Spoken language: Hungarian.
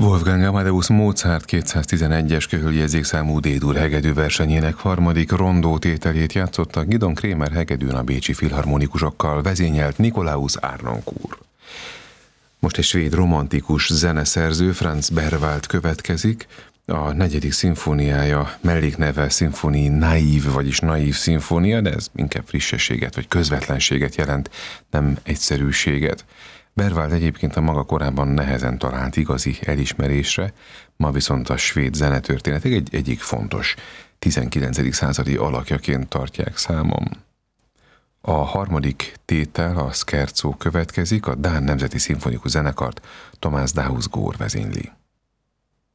Wolfgang Amadeus Mozart 211-es köhöljegyzékszámú D-dur hegedű versenyének harmadik rondó tételét játszotta Gidon Krémer hegedűn a bécsi filharmonikusokkal vezényelt Nikolaus Arnoncourt. Most egy svéd romantikus zeneszerző, Franz Berwald következik. A negyedik szimfóniája mellékneve Sinfonie Naïve, vagyis naív szimfónia, de ez inkább frissességet vagy közvetlenséget jelent, nem egyszerűséget. Berwald egyébként a maga korában nehezen talált igazi elismerésre, ma viszont a svéd zenetörténetek egyik fontos 19. századi alakjaként tartják számon. A harmadik tétel, a Scherzo következik, a Dán Nemzeti Szimfonikus Zenekart Thomas Dausgaard vezényli.